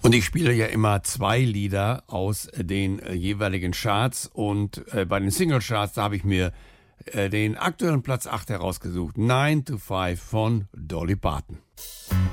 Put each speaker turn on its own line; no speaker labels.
Und ich spiele ja immer 2 Lieder aus den jeweiligen Charts und bei den Single-Charts, da habe ich mir den aktuellen Platz 8 herausgesucht. 9 to 5 von Dolly Parton.